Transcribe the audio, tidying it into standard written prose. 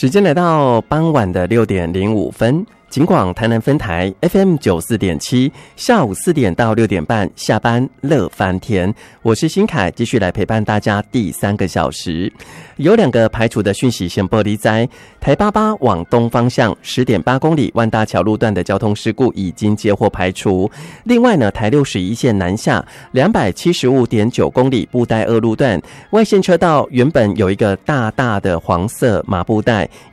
时间来到傍晚的6点05分，警广台南分台 FM 94.7，下午4点到6点半下班乐翻天，我是新凯，继续来陪伴大家第3个小时。有2个排除的讯息先报你知，台88往东方向 10.8 公里万大桥路段的交通事故已经接获排除。另外呢，台61线南下 275.9 公里布袋2路段外线车道原本有一个大大的黄色麻布袋，